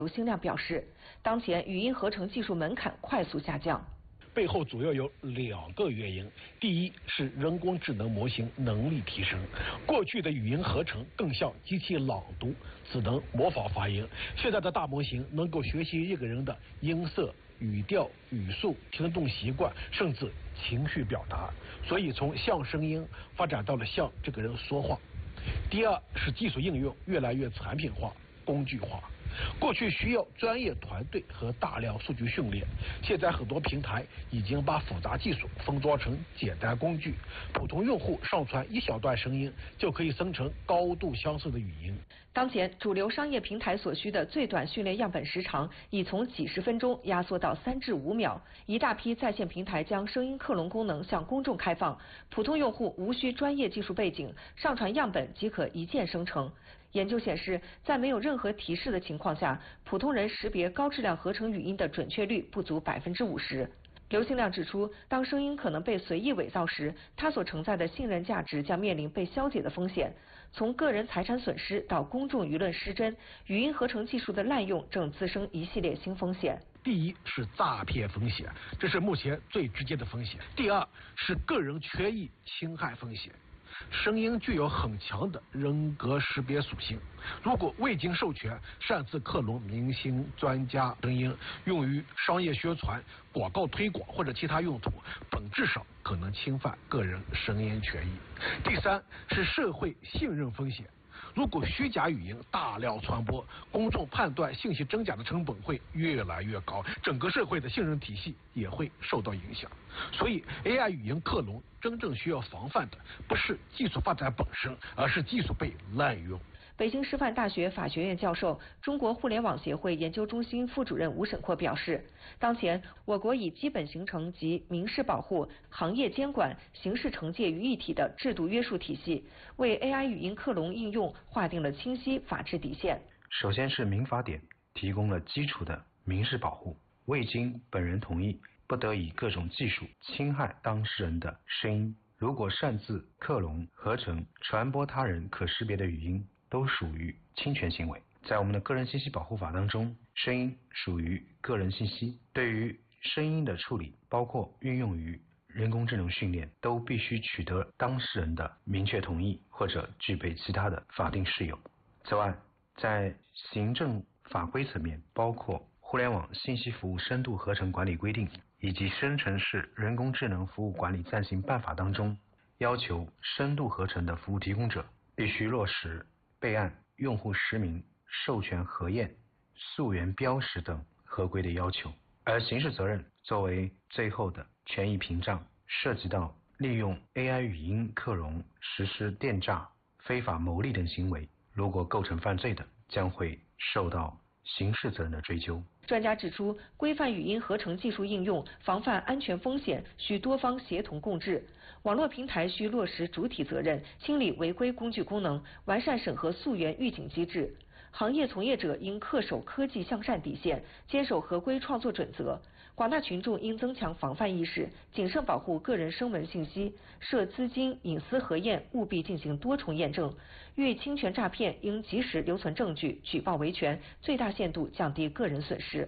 刘兴亮表示，当前语音合成技术门槛快速下降。 背后主要有2个原因，第一是人工智能模型能力提升，过去的语音合成更像机器朗读，只能模仿发音，现在的大模型能够学习一个人的音色、语调、语速、行动习惯，甚至情绪表达，所以从像声音发展到了像这个人说话。第二是技术应用越来越产品化、工具化。过去需要专业团队和大量数据训练，现在很多平台已经把复杂技术封装成简单工具，普通用户上传一小段声音就可以生成高度相似的语音。 当前主流商业平台所需的最短训练样本时长已从几十分钟压缩到3至5秒，一大批在线平台将声音克隆功能向公众开放，普通用户无需专业技术背景，上传样本即可一键生成。研究显示，在没有任何提示的情况下，普通人识别高质量合成语音的准确率不足50%。刘兴亮指出，当声音可能被随意伪造时，它所承载的信任价值将面临被消解的风险。从个人财产损失到公众舆论失真，语音合成技术的滥用正滋生一系列新风险。 第一是诈骗风险，这是目前最直接的风险。第二是个人权益侵害风险。声音具有很强的人格识别属性，如果未经授权擅自克隆明星、专家声音，用于商业宣传、广告推广或者其他用途，本质上可能侵犯个人声音权益。第三是社会信任风险。如果虚假语音大量传播，公众判断信息真假的成本会越来越高，整个社会的信任体系也会受到影响。所以 AI 语音克隆真正需要防范的不是技术发展本身，而是技术被滥用。 北京师范大学法学院教授、中国互联网协会研究中心副主任吴沈阔表示，当前我国以基本形成及民事保护、行业监管、刑事惩戒于一体的制度约束体系，为 AI 语音克隆应用划定了清晰法治底线。 首先是民法典提供了基础的民事保护，未经本人同意，不得以各种技术侵害当事人的声音。如果擅自克隆、合成、传播他人可识别的语音，都属于侵权行为。在我们的个人信息保护法当中，声音属于个人信息，对于声音的处理，包括运用于人工智能训练，都必须取得当事人的明确同意，或者具备其他的法定事由。此外，在行政法规层面，包括《互联网信息服务深度合成管理规定》以及《生成式人工智能服务管理暂行办法》当中，要求深度合成的服务提供者必须落实备案、用户实名、授权核验、溯源标识等合规的要求。而刑事责任作为最后的权益屏障，涉及到利用 AI 语音克隆实施电诈、非法牟利等行为，如果构成犯罪的，将会受到刑事责任的追究。 专家指出，规范语音合成技术应用，防范安全风险，需多方协同共治。网络平台需落实主体责任，清理违规工具功能，完善审核溯源预警机制。行业从业者应恪守科技向善底线，坚守合规创作准则。广大群众应增强防范意识，谨慎保护个人声纹信息。涉资金隐私核验务必进行多重验证。遇侵权诈骗，应及时留存证据，举报维权，最大限度降低个人损失。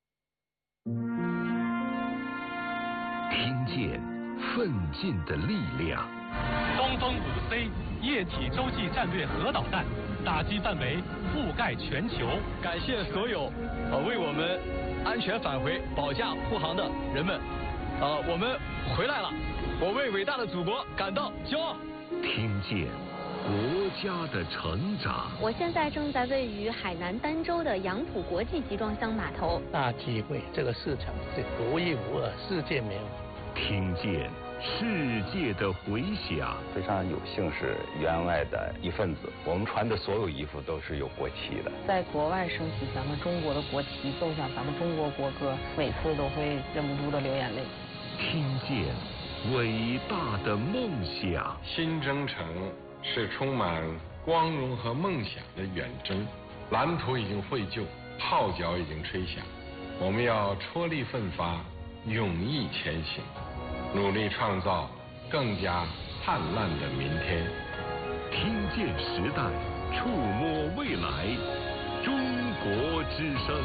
听见奋进的力量。 东风5C 液体洲际战略核导弹打击范围覆盖全球。 感谢所有为我们安全返回保驾护航的人们。我们回来了，我为伟大的祖国感到骄傲。 听见国家的成长。 我现在正在位于海南儋州的杨浦国际集装箱码头。 大机会，这个市场是独一无二，世界没有。 听见世界的回响。 非常有幸是员外的一份子，我们穿的所有衣服都是有国旗的。 在国外升起咱们中国的国旗，奏响咱们中国国歌，每次都会忍不住的流眼泪。 听见伟大的梦想。 新征程是充满光荣和梦想的远征，蓝图已经绘就，号角已经吹响，我们要踔厉奋发，勇毅前行，努力创造更加灿烂的明天。 听见时代，触摸未来，中国之声。